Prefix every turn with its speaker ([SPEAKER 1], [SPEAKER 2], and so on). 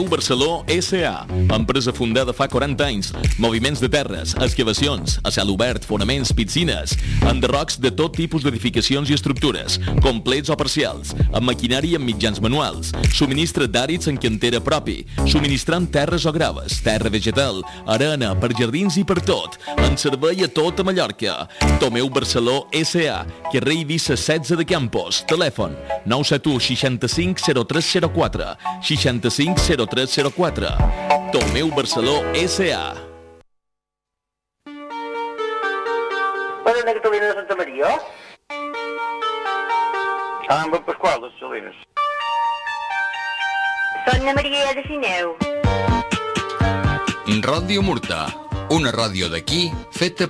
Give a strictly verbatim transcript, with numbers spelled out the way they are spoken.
[SPEAKER 1] Tomeu Barceló S A, empresa fundada fa quaranta anys. Moviments de terres, excavacions, a cel obert, fonaments, piscines, enderrocs de tot tipus d'edificacions i estructures, complets o parcials, amb maquinària i amb mitjans manuals, subministre d'àrids en cantera propi, subministrant terres o graves, terra vegetal, arena, per jardins i per tot, en servei a tota Mallorca. Tomeu Barceló S A, carrer Eivissa setze de Campos, telèfon nou set u seixanta-cinc zero tres zero quatre, seixanta-cinc zero tres zero quatre. Tomeu Barceló S A.
[SPEAKER 2] Para una Catalina de Santa Maria? Ah, en Pasqual, les Salines.
[SPEAKER 3] Soc na Maria de Sineu.
[SPEAKER 4] Ràdio Murta, una ràdio d'aquí feta